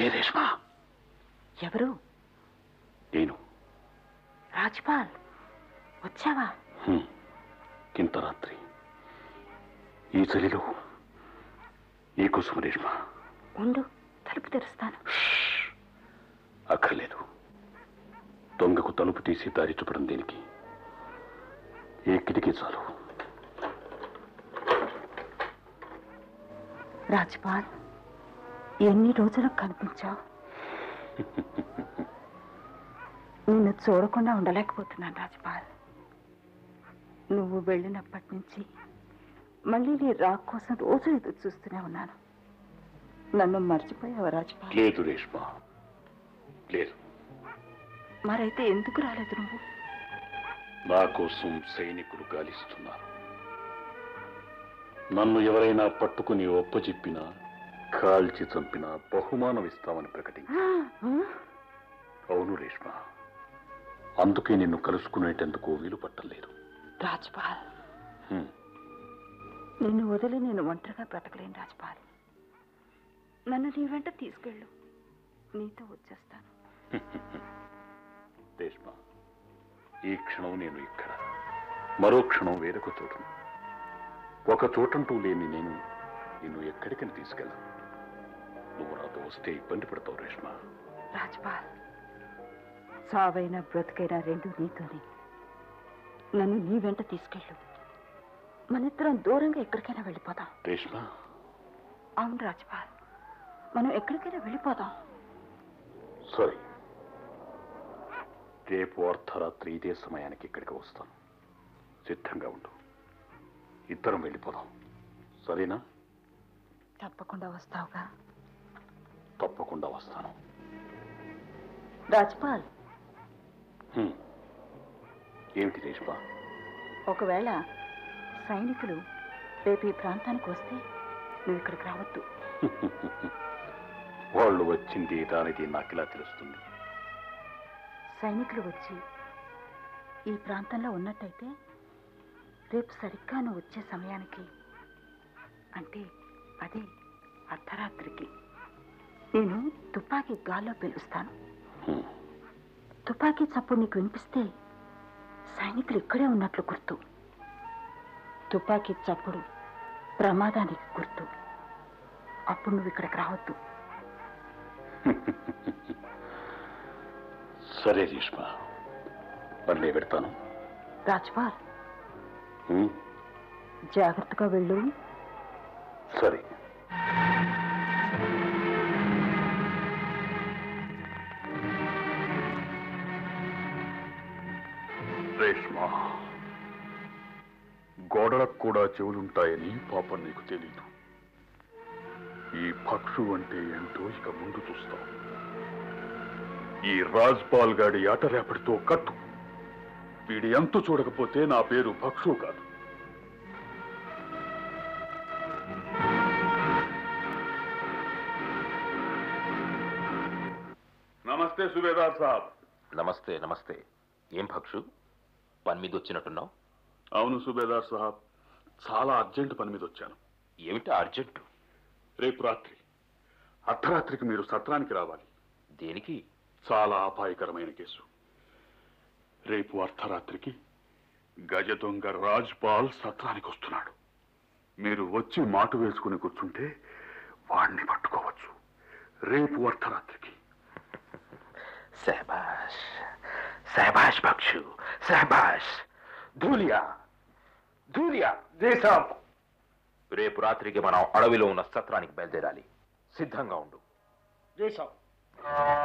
ఏ రేష్మా? ఎవరు? నేను. రాజ్పాల్, వచ్చావా? ఇంత రాత్రి ఈ చలిలో ఈ కుసుమ రేష్మా. ఉండు, తలుపు తెరుస్తాను. అక్కర్లేదు. దొంగకు తలుపు తీసి దారి చూపడం దేనికి? ఏ కిటికీ చాలు. రాజ్పాల్, ఎన్ని రోజులకు కనిపించావు? నిన్ను చూడకుండా ఉండలేకపోతున్నాను రాజ్పాల్. నువ్వు వెళ్ళినప్పటి నుంచి మళ్ళీ నీ రాక్ కోసం రోజు ఎదురు చూస్తూనే ఉన్నాను. నన్ను మర్చిపోయావా రాజ్పాల్? లేదు రేష్మా, లేదు. మరైతే ఎందుకు రాలేదు నువ్వు? నా కోసం సైనికులు గాలిస్తున్నారు. నన్ను ఎవరైనా పట్టుకుని ఒప్పచెప్పినా, కాల్చి చంపినా బహుమానం ఇస్తామని ప్రకటించి. అవును రేష్మా, అందుకే నిన్ను కలుసుకునేటందుకు వీలు పట్టలేదు. రాజ్పాల్, నిన్ను వదిలి నేను ఒంటరిగా బ్రతకలేను రాజ్పాల్. నన్ను నీ వెంట తీసుకెళ్ళు, నీతో వచ్చేస్తాను. రేష్మా, ఈ క్షణం నేను ఇక్కడ, మరో క్షణం వేరొక చోటును. ఒక చోటంటూ లేని నేను నిన్ను ఎక్కడికని తీసుకెళ్ళను. నువ్వు నాతో వస్తే ఇబ్బంది పడతావు రేష్మా. రాజ్పాల్, సావైనా బ్రతికైనా రెండు నీతోనే. నన్ను నీ వెంట తీసుకెళ్ళు, మనిద్దరం దూరంగా ఎక్కడికైనా వెళ్ళిపోతాం. రేష్మా. అవును రాజ్పాల్, మనం ఎక్కడికైనా వెళ్ళిపోతాం. సరే, రేపు అర్ధరాత్రి ఇదే సమయానికి ఇక్కడికి వస్తాను. సిద్ధంగా ఉండు. ఇద్దరం వెళ్ళిపోదాం, సరేనా? తప్పకుండా వస్తావుగా? తప్పకుండా వస్తాను. రాజ్పాల్, ఏమిటి రేష్మా? ఒకవేళ సైనికులు రేపు ఈ ప్రాంతానికి వస్తే నువ్వు ఇక్కడికి రావద్దు. వాళ్ళు వచ్చింది దానికి నాకిలా తెలుస్తుంది. సైనికులు వచ్చి ఈ ప్రాంతంలో ఉన్నట్టయితే రేపు సరిగ్గా నువ్వు వచ్చే సమయానికి, అంటే అదే అర్ధరాత్రికి, నేను తుపాకీ గాల్లో పిలుస్తాను. తుపాకీ చప్పుడు నీకు వినిపిస్తే సైనికులు ఇక్కడే ఉన్నట్లు గుర్తు. తుపాకీ చప్పుడు ప్రమాదానికి గుర్తు. అప్పుడు నువ్వు ఇక్కడికి రావద్దు. సరే రేష్మా, మళ్ళీ పెడతాను. రాజ్పాల్, జాగ్రత్తగా వెళ్ళు. సరే. రేష్మా, గోడలకు కూడా చెవులుంటాయని పాపం నీకు తెలీదు. ఈ పక్షు అంటే ఏంటో ఇక ముందు చూస్తావు. ఈ రాజ్పాల్ గాడి ఆట రేపటితో కట్టు. వీడి ఎంత చూడకపోతే నా పేరు పక్షు కాదు. నమస్తే సుబేదార్ సాబ్. నమస్తే. నమస్తే. ఏం పక్షు, పని మీద వచ్చినట్టున్నావు? అవును సుబేదార్ సాబ్, చాలా అర్జెంట్ పని మీద వచ్చాను. ఏమిటా అర్జెంటు? రేపు రాత్రి అర్ధరాత్రికి మీరు సత్రానికి రావాలి. దేనికి? చాలా అపాయకరమైన కేసు. రేపు అర్ధరాత్రికి గజ దొంగ రాజ్పాల్ సత్రానికి వస్తున్నాడు. మీరు వచ్చి మాటు వేసుకుని కూర్చుంటే వాడిని పట్టుకోవచ్చు. రేపు అర్ధరాత్రికి. శాబాష్, శాబాష్ పక్షు, శాబాష్. ధూలియా, ధూలియా. దేశం. రేపు రాత్రికి మనం అడవిలో ఉన్న సత్రానికి బయలుదేరాలి. సిద్ధంగా ఉండు. దేశం.